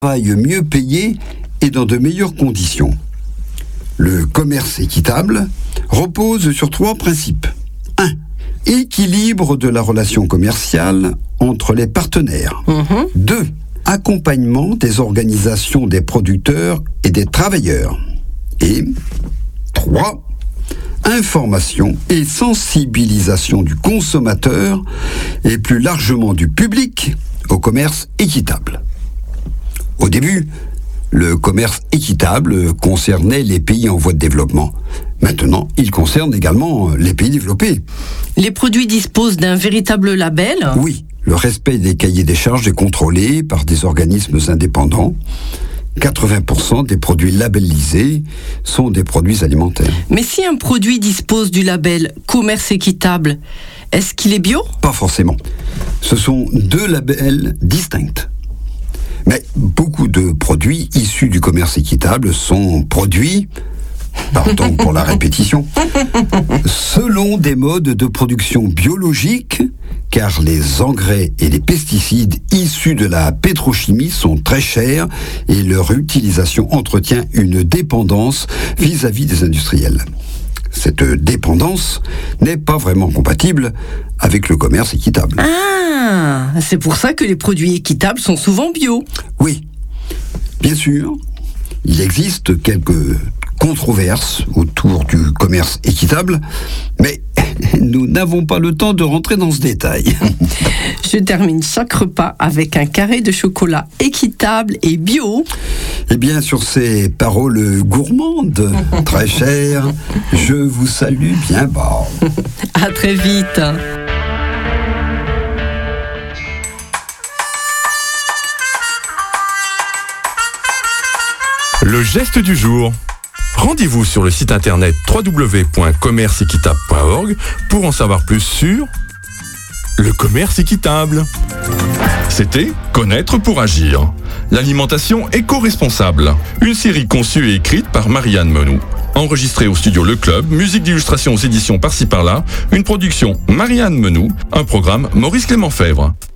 travail mieux payé et dans de meilleures conditions. Le commerce équitable repose sur 3 principes. 1. Équilibre de la relation commerciale entre les partenaires. 2. Accompagnement des organisations des producteurs et des travailleurs. Et 3. Information et sensibilisation du consommateur et plus largement du public au commerce équitable. Au début, le commerce équitable concernait les pays en voie de développement. Maintenant, il concerne également les pays développés. Les produits disposent d'un véritable label ? Oui, le respect des cahiers des charges est contrôlé par des organismes indépendants. 80% des produits labellisés sont des produits alimentaires. Mais si un produit dispose du label commerce équitable, est-ce qu'il est bio ? Pas forcément. Ce sont 2 labels distincts. Mais beaucoup de produits issus du commerce équitable sont produits, pardon pour la répétition, selon des modes de production biologiques, car les engrais et les pesticides issus de la pétrochimie sont très chers et leur utilisation entretient une dépendance vis-à-vis des industriels. Cette dépendance n'est pas vraiment compatible avec le commerce équitable. Ah, c'est pour ça que les produits équitables sont souvent bio. Oui, bien sûr, il existe quelques controverses autour du commerce équitable, mais nous n'avons pas le temps de rentrer dans ce détail. Je termine chaque repas avec un carré de chocolat équitable et bio. Et bien, sur ces paroles gourmandes, très chères, je vous salue bien bas. À très vite. Le geste du jour. Rendez-vous sur le site internet www.commerceequitable.org pour en savoir plus sur le commerce équitable. C'était Connaître pour agir. L'alimentation éco-responsable. Une série conçue et écrite par Marianne Menou. Enregistrée au studio Le Club, musique d'illustration aux éditions Par-ci Par-là, une production Marianne Menou, un programme Maurice Clément Fèvre.